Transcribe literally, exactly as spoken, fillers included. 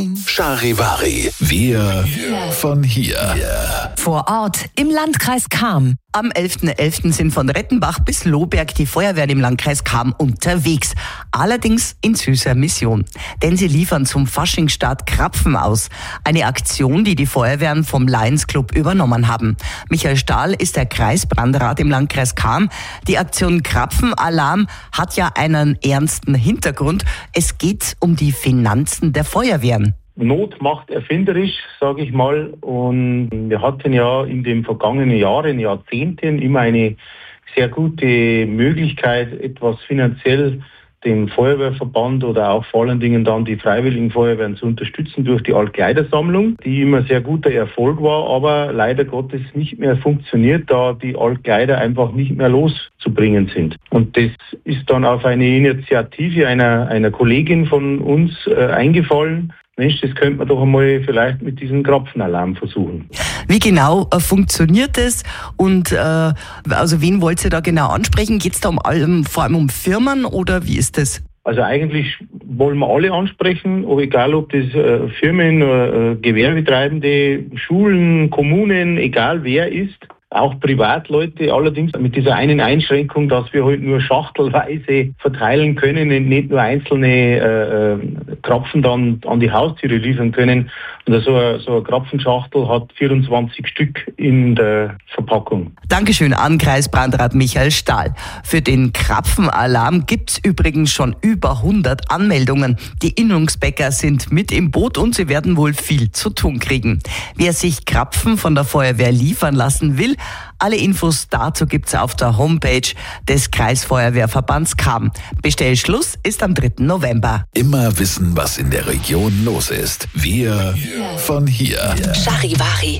Charivari, wir von hier. Vor Ort im Landkreis Cham. Am elften elften sind von Rettenbach bis Lohberg die Feuerwehren im Landkreis Cham unterwegs. Allerdings in süßer Mission. Denn sie liefern zum Faschingsstart Krapfen aus. Eine Aktion, die die Feuerwehren vom Lions Club übernommen haben. Michael Stahl ist der Kreisbrandrat im Landkreis Cham. Die Aktion Krapfenalarm hat ja einen ernsten Hintergrund. Es geht um die Finanzen der Feuerwehren. Not macht erfinderisch, sage ich mal. Und wir hatten ja in den vergangenen Jahren, Jahrzehnten immer eine sehr gute Möglichkeit, etwas finanziell den Feuerwehrverband oder auch vor allen Dingen dann die Freiwilligen Feuerwehren zu unterstützen durch die Altkleidersammlung, die immer sehr guter Erfolg war, aber leider Gottes nicht mehr funktioniert, da die Altkleider einfach nicht mehr loszubringen sind. Und das ist dann auf eine Initiative einer, einer Kollegin von uns äh, eingefallen. Mensch, das könnte man doch einmal vielleicht mit diesem Krapfenalarm versuchen. Wie genau äh, funktioniert es und äh, also wen wollt ihr da genau ansprechen? Geht es da um allem, vor allem um Firmen oder wie ist das? Also eigentlich wollen wir alle ansprechen, ob egal ob das äh, Firmen, äh, Gewerbetreibende, Schulen, Kommunen, egal wer ist. Auch Privatleute, allerdings mit dieser einen Einschränkung, dass wir halt nur schachtelweise verteilen können und nicht nur einzelne äh, Krapfen dann an die Haustüre liefern können. Und so eine, so eine Krapfenschachtel hat vierundzwanzig Stück in der Verpackung. Dankeschön an Kreisbrandrat Michael Stahl. Für den Krapfenalarm gibt's übrigens schon über hundert Anmeldungen. Die Innungsbäcker sind mit im Boot und sie werden wohl viel zu tun kriegen. Wer sich Krapfen von der Feuerwehr liefern lassen will, alle Infos dazu gibt's auf der Homepage des Kreisfeuerwehrverbands Cham. Bestellschluss ist am dritten November. Immer wissen, was in der Region los ist. Wir von hier. Charivari.